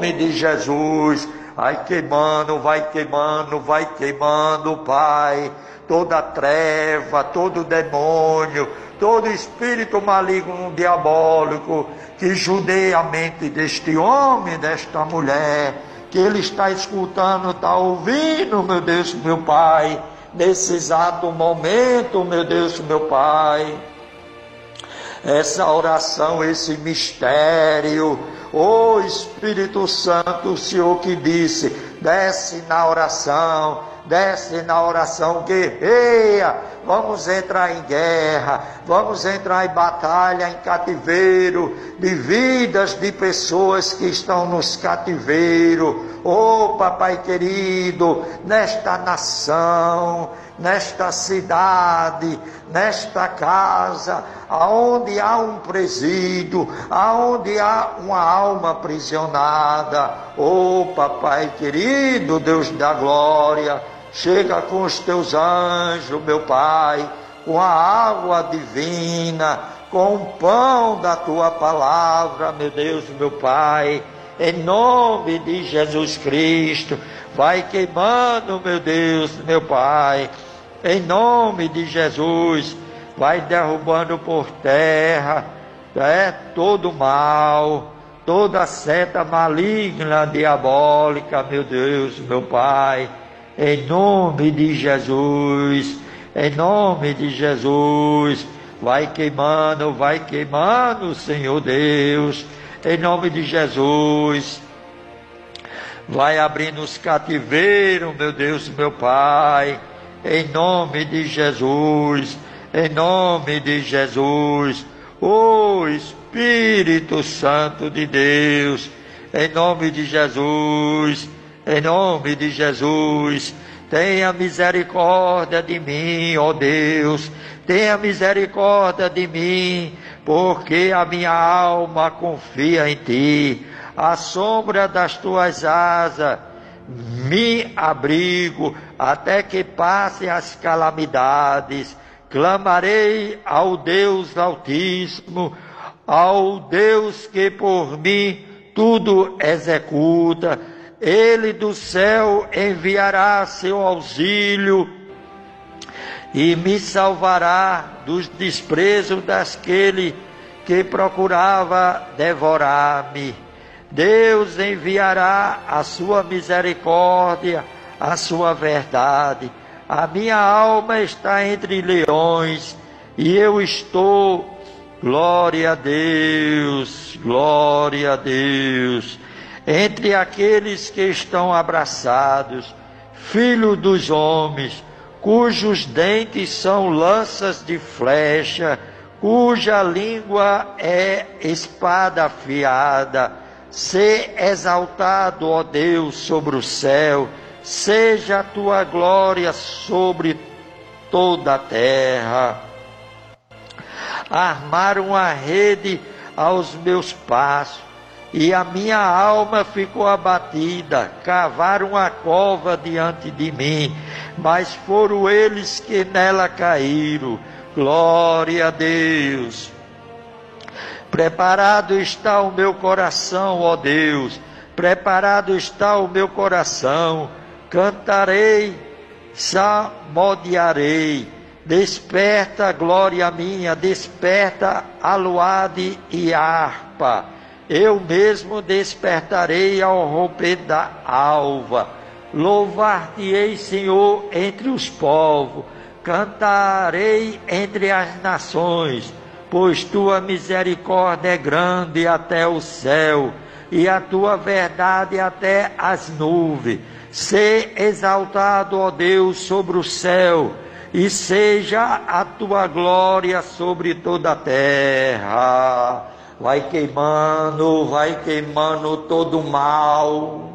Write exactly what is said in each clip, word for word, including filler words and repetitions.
nome de Jesus. Vai queimando, vai queimando, vai queimando, Pai. Toda treva, todo demônio, todo espírito maligno diabólico que judeia a mente deste homem, desta mulher, que ele está escutando, está ouvindo, meu Deus, meu Pai, nesse exato momento, meu Deus, meu Pai. Essa oração, esse mistério, ô Espírito Santo, o Senhor que disse, desce na oração, desce na oração, guerreia, vamos entrar em guerra, vamos entrar em batalha, em cativeiro, de vidas de pessoas que estão nos cativeiros, ô Papai querido, nesta nação, nesta cidade, nesta casa, aonde há um presídio, aonde há uma alma aprisionada, ô Papai querido, Deus da glória, chega com os teus anjos, meu Pai, com a água divina, com o pão da tua palavra, meu Deus, meu Pai, em nome de Jesus Cristo, vai queimando, meu Deus, meu Pai, em nome de Jesus, vai derrubando por terra, é, todo mal, toda seta maligna, diabólica, meu Deus, meu Pai, em nome de Jesus, em nome de Jesus, vai queimando, vai queimando, Senhor Deus, em nome de Jesus, vai abrindo os cativeiros, meu Deus, meu Pai, em nome de Jesus, em nome de Jesus, ô Espírito Santo de Deus, em nome de Jesus, em nome de Jesus, tenha misericórdia de mim, ó Deus, tenha misericórdia de mim, porque a minha alma confia em Ti, à sombra das Tuas asas, me abrigo, até que passem as calamidades, clamarei ao Deus Altíssimo, ao Deus que por mim tudo executa, Ele do céu enviará seu auxílio e me salvará dos desprezos daquele que procurava devorar-me. Deus enviará a sua misericórdia, a sua verdade. A minha alma está entre leões e eu estou, glória a Deus, glória a Deus, entre aqueles que estão abraçados, filho dos homens, cujos dentes são lanças de flecha, cuja língua é espada afiada. Sê exaltado, ó Deus, sobre o céu, seja a tua glória sobre toda a terra. Armaram uma rede aos meus passos, e a minha alma ficou abatida. Cavaram uma cova diante de mim, mas foram eles que nela caíram. Glória a Deus. Preparado está o meu coração, ó Deus, preparado está o meu coração. Cantarei, salmodiarei. Desperta, glória minha, desperta aluade e harpa. Eu mesmo despertarei ao romper da alva. Louvar-te-ei, Senhor, entre os povos. Cantarei entre as nações, pois tua misericórdia é grande até o céu, e a tua verdade até as nuvens. Sê exaltado, ó Deus, sobre o céu, e seja a tua glória sobre toda a terra. Vai queimando, vai queimando todo o mal,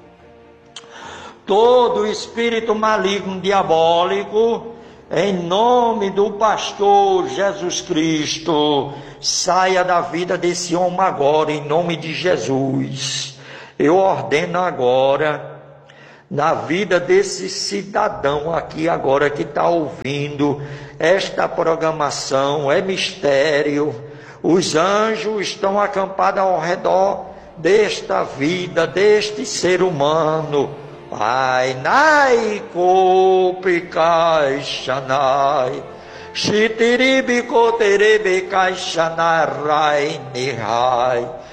todo espírito maligno diabólico, em nome do pastor Jesus Cristo, saia da vida desse homem agora, em nome de Jesus. Eu ordeno agora, na vida desse cidadão aqui agora que está ouvindo esta programação, é mistério. Os anjos estão acampados ao redor desta vida, deste ser humano. Pai, nai kopicai shanai, shitiribi koteribi kai shanarai nihai.